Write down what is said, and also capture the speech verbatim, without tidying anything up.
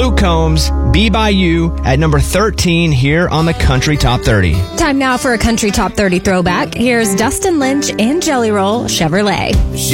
Luke Combs, Be By You, at number thirteen here on the Country Top thirty. Time now for a Country Top thirty throwback. Here's Dustin Lynch and Jelly Roll Chevrolet.